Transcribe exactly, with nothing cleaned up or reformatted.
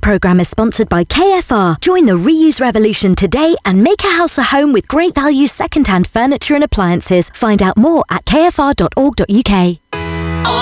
programme is sponsored by K F R. Join the reuse revolution today and make a house a home with great value second-hand furniture and appliances. Find out more at k f r dot org dot u k.